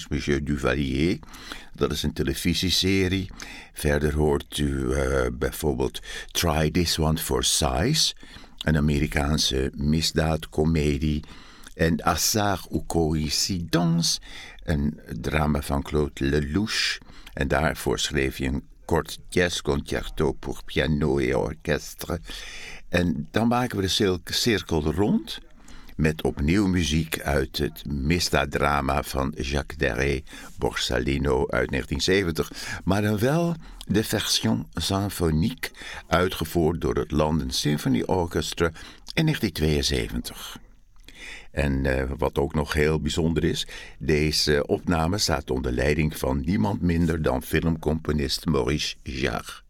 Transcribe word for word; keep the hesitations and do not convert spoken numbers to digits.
Monsieur Duvalier. Dat is een televisieserie. Verder hoort u uh, bijvoorbeeld Try This One for Size, een Amerikaanse misdaadcomedie. En Hasard ou Coïncidence, een drama van Claude Lelouch. En daarvoor schreef hij een kort jazzconcerto pour piano et orchestre. En dan maken we de cirkel rond met opnieuw muziek uit het misdaaddrama van Jacques Deray, Borsalino uit negentien zeventig. Maar dan wel de version symphonique, uitgevoerd door het London Symphony Orchestra in negentien tweeënzeventig. En uh, wat ook nog heel bijzonder is, deze opname staat onder leiding van niemand minder dan filmcomponist Maurice Jarre.